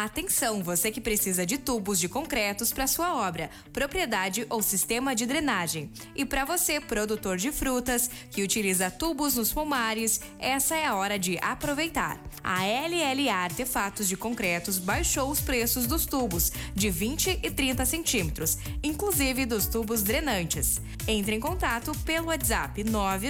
Atenção, você que precisa de tubos de concretos para sua obra, propriedade ou sistema de drenagem. E para você, produtor de frutas, que utiliza tubos nos pomares, essa é a hora de aproveitar. A LLA Artefatos de Concretos baixou os preços dos tubos de 20 e 30 centímetros, inclusive dos tubos drenantes. Entre em contato pelo WhatsApp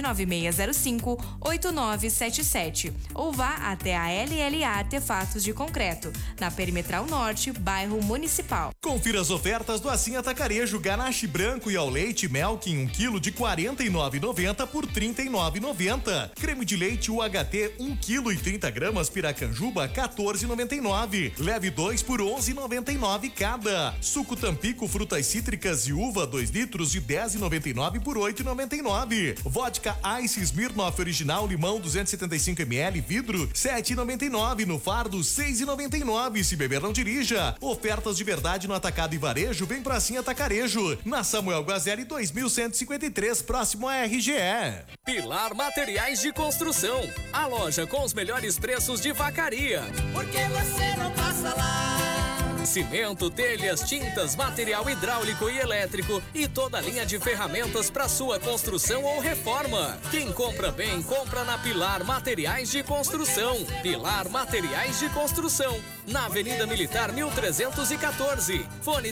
99605-8977 ou vá até a LLA Artefatos de Concreto, na Perimetral Norte, bairro Municipal. Confira as ofertas do Assim Atacarejo. Ganache branco e ao leite Melkin 1 kg de R$ 49,90 por R$ 39,90. Creme de leite UHT 1 kg e 30 gramas Piracanjuba R$ 14,99. Leve 2 por R$ 11,99 cada. Suco Tampico frutas cítricas e uva 2 litros de R$ 10,99 por R$ 8,99. Vodka Ice Smirnoff Original limão 275 ml vidro R$ 7,99. No fardo R$ 6,99. Se beber não dirija. Ofertas de verdade no atacado e varejo. Vem pra Assim Atacarejo. Na Samuel Guazelli 2153, próximo à RGE. Pilar Materiais de Construção. A loja com os melhores preços de Vacaria. Porque você não passa lá. Cimento, telhas, tintas, material hidráulico e elétrico e toda a linha de ferramentas para sua construção ou reforma. Quem compra bem, compra na Pilar Materiais de Construção. Pilar Materiais de Construção, na Avenida Militar 1314. Fone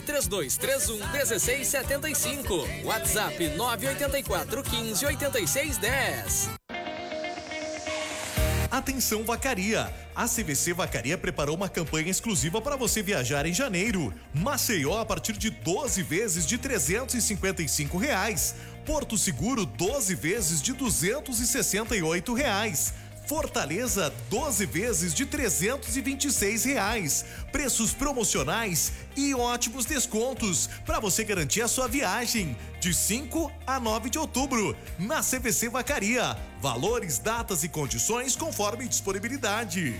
3231-1675. WhatsApp 984-15-8610. Atenção Vacaria! A CVC Vacaria preparou uma campanha exclusiva para você viajar em janeiro. Maceió a partir de 12 vezes de R$ 355. Porto Seguro 12 vezes de R$ 268. Fortaleza 12 vezes de R$ 326. Preços promocionais e ótimos descontos para você garantir a sua viagem de 5 a 9 de outubro na CVC Vacaria. Valores, datas e condições conforme disponibilidade.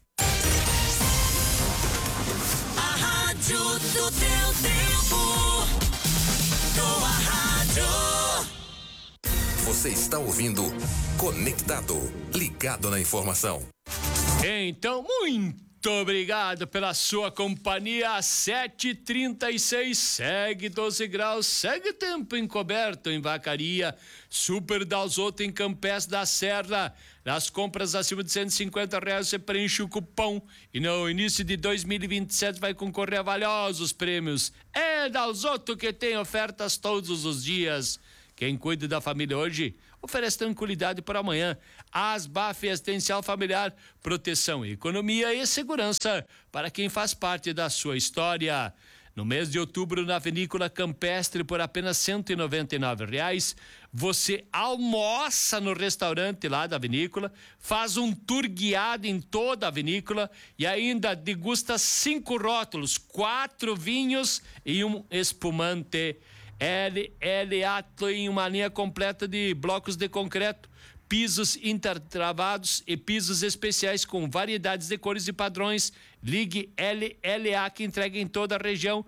A rádio do teu tempo. Tua rádio. Você está ouvindo Conectado, ligado na informação. Então, muito obrigado pela sua companhia. 7h36, segue 12 graus, segue tempo encoberto em Vacaria. Super Dalzotto em Campés da Serra. Nas compras acima de R$150 você preenche o cupom e no início de 2027 vai concorrer a valiosos prêmios. É Dalzotto que tem ofertas todos os dias. Quem cuida da família hoje oferece tranquilidade para amanhã. Asbaf Assistencial Familiar, proteção, economia e segurança para quem faz parte da sua história. No mês de outubro, na Vinícola Campestre, por apenas R$ 199, você almoça no restaurante lá da vinícola, faz um tour guiado em toda a vinícola e ainda degusta 5 rótulos, 4 vinhos e um espumante. LLA tem uma linha completa de blocos de concreto, pisos intertravados e pisos especiais com variedades de cores e padrões. Ligue LLA que entrega em toda a região.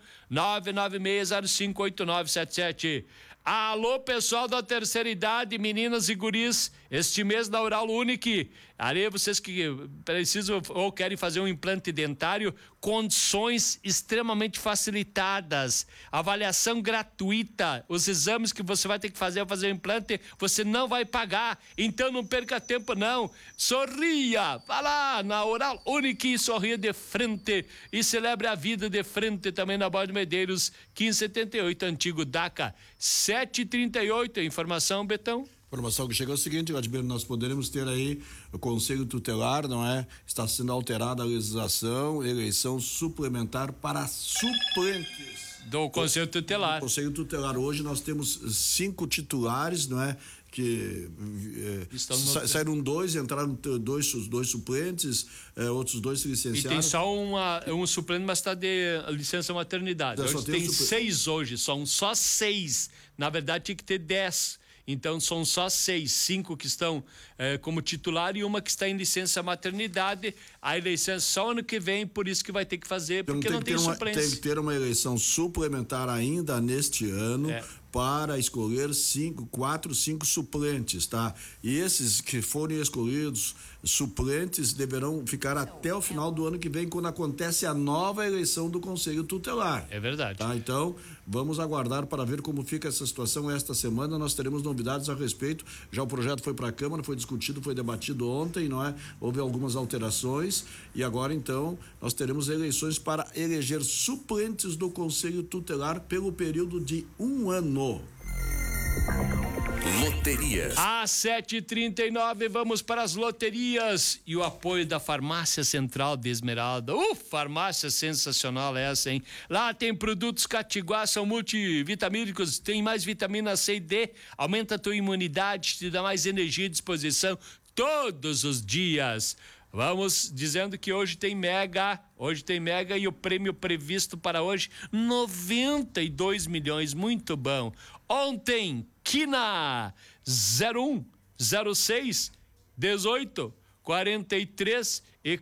996058977. Alô, pessoal da terceira idade, meninas e guris, este mês na Oral Unique, ali vocês que precisam ou querem fazer um implante dentário, condições extremamente facilitadas, avaliação gratuita, os exames que você vai ter que fazer ao fazer o implante, você não vai pagar, então não perca tempo não, sorria, vá lá na Oral Unique, sorria de frente e celebre a vida de frente também na Borda de Medeiros, 1578, antigo DACA, 7h38, informação, Betão? Informação que chega é o seguinte, Admiro, nós poderemos ter aí o Conselho Tutelar, não é? Está sendo alterada a legislação, eleição suplementar para suplentes. Do Conselho Tutelar. Do Conselho Tutelar. Hoje nós temos 5 titulares, não é? Que saíram 2, entraram dois suplentes, outros 2 se licenciaram. E tem só um suplente, mas está de licença maternidade. Hoje tem 6 hoje, são só 6. Na verdade tinha que ter 10. Então são só 6, 5 que estão como titular e uma que está em licença maternidade. A eleição é só ano que vem, por isso que vai ter que fazer, porque não tem suplência. Tem que ter uma eleição suplementar ainda neste ano, para escolher 4, 5 suplentes, tá? E esses que forem escolhidos suplentes deverão ficar até o final do ano que vem, quando acontece a nova eleição do Conselho Tutelar. É verdade. Tá? Então, vamos aguardar para ver como fica essa situação. Esta semana nós teremos novidades a respeito. Já o projeto foi para a Câmara, foi discutido, foi debatido ontem, não é? Houve algumas alterações e agora então nós teremos eleições para eleger suplentes do Conselho Tutelar pelo período de 1 ano. Loterias. Às 7h39, vamos para as loterias e o apoio da Farmácia Central de Esmeralda. Farmácia sensacional essa, hein? Lá tem produtos Catiguá, são multivitamínicos, tem mais vitamina C e D, aumenta a tua imunidade, te dá mais energia e disposição todos os dias. Vamos dizendo que hoje tem mega e o prêmio previsto para hoje, 92 milhões, muito bom. Ontem, Quina, 01, 06, 18, 43 e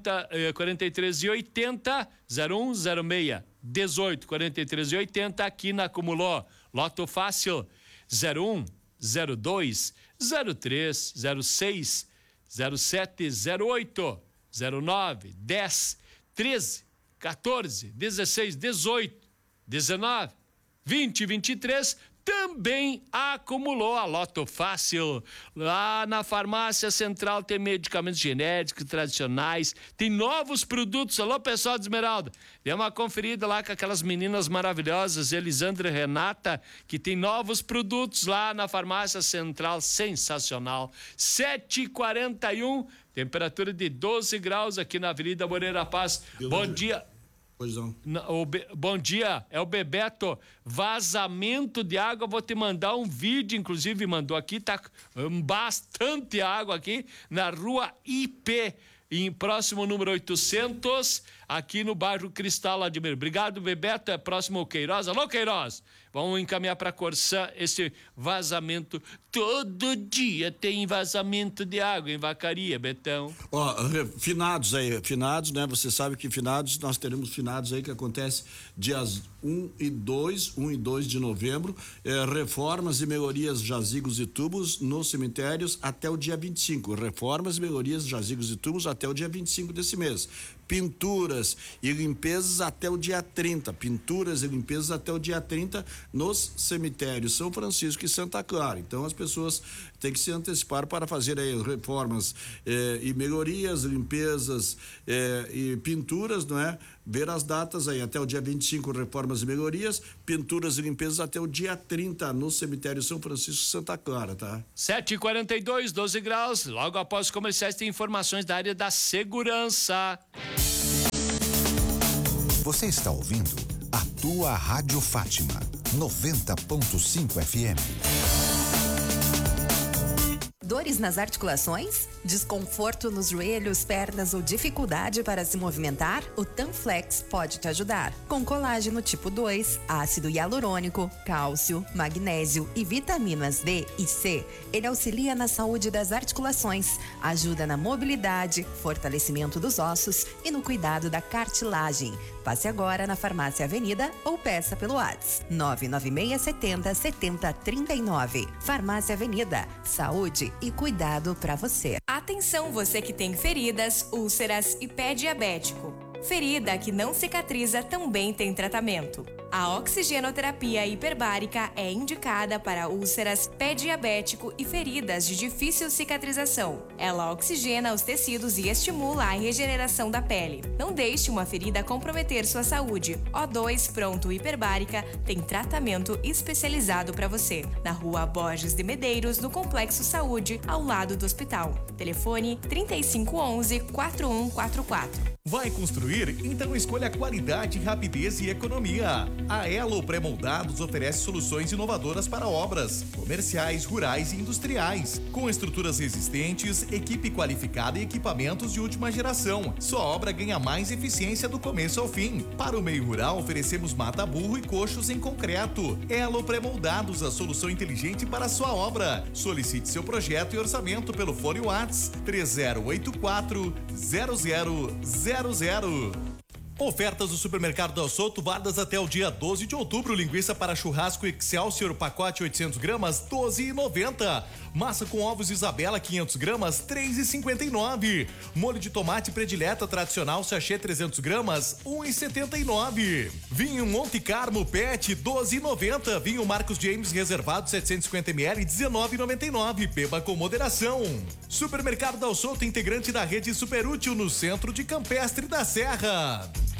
43 e 80, 01, 06, 18, 43 e 80, Quina acumulou. Loto Fácil, 01, 02, 03, 06, 07, 08, 09, 10, 13, 14, 16, 18, 19, 20, 23, também acumulou a Loto Fácil. Lá na Farmácia Central tem medicamentos genéricos, tradicionais, tem novos produtos. Alô, pessoal de Esmeralda, dê uma conferida lá com aquelas meninas maravilhosas, Elisandra e Renata, que tem novos produtos lá na Farmácia Central, sensacional. 7h41, temperatura de 12 graus aqui na Avenida Moreira Paz. Bom dia. Pois não. Bom dia, é o Bebeto. Vazamento de água, vou te mandar um vídeo, inclusive mandou aqui, tá bastante água aqui na rua IP, em próximo número 800, aqui no bairro Cristal, Admir. Obrigado, Bebeto, é próximo ao Queiroz. Alô, Queiroz, vamos encaminhar para Corsã esse vazamento. Todo dia tem vazamento de água em Vacaria, Betão. Finados, né? Você sabe que finados, nós teremos finados aí que acontece dias 1 e 2 de novembro, reformas e melhorias, jazigos e tubos nos cemitérios até o dia 25, reformas e melhorias, jazigos e tubos até o dia 25 desse mês. Pinturas e limpezas até o dia 30, nos cemitérios São Francisco e Santa Clara. Então as pessoas têm que se antecipar para fazer aí reformas e melhorias, limpezas e pinturas, não é? Ver as datas aí, até o dia 25, reformas e melhorias, pinturas e limpezas até o dia 30 no cemitério São Francisco e Santa Clara, tá? 7h42, 12 graus, logo após os comerciais tem informações da área da segurança. Você está ouvindo a tua Rádio Fátima, 90.5 FM. Dores nas articulações? Desconforto nos joelhos, pernas ou dificuldade para se movimentar? O Tanflex pode te ajudar. Com colágeno tipo 2, ácido hialurônico, cálcio, magnésio e vitaminas D e C, ele auxilia na saúde das articulações, ajuda na mobilidade, fortalecimento dos ossos e no cuidado da cartilagem. Passe agora na Farmácia Avenida ou peça pelo WhatsApp 996707039. Farmácia Avenida, saúde e cuidado para você. Atenção, você que tem feridas, úlceras e pé diabético. Ferida que não cicatriza também tem tratamento. A oxigenoterapia hiperbárica é indicada para úlceras, pé diabético e feridas de difícil cicatrização. Ela oxigena os tecidos e estimula a regeneração da pele. Não deixe uma ferida comprometer sua saúde. O2 Pronto Hiperbárica tem tratamento especializado para você. Na Rua Borges de Medeiros, no Complexo Saúde, ao lado do hospital. Telefone 3511-4144. Vai construir? Então escolha qualidade, rapidez e economia. A Elo Pré-Moldados oferece soluções inovadoras para obras comerciais, rurais e industriais, com estruturas resistentes, equipe qualificada e equipamentos de última geração. Sua obra ganha mais eficiência do começo ao fim. Para o meio rural, oferecemos mata-burro e coxos em concreto. Elo Pré-Moldados, a solução inteligente para a sua obra. Solicite seu projeto e orçamento pelo fone WhatsApp 3084 0000. Ofertas do Supermercado Del Souto válidas até o dia 12 de outubro. Linguiça para churrasco Excelsior, pacote 800 gramas, 12,90. Massa com ovos Isabela, 500 gramas, 3,59. Molho de tomate predileta tradicional, sachê 300 gramas, 1,79. Vinho Monte Carmo PET, 12,90. Vinho Marcos James reservado, 750 ml, 19,99. Beba com moderação. Supermercado Del Souto, integrante da rede Superútil, no centro de Campestre da Serra.